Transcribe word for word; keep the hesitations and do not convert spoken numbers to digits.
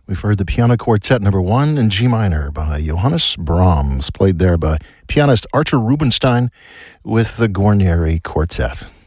We've heard the Piano Quartet number one in G minor by Johannes Brahms, played there by pianist Archer Rubinstein with the Guarneri Quartet.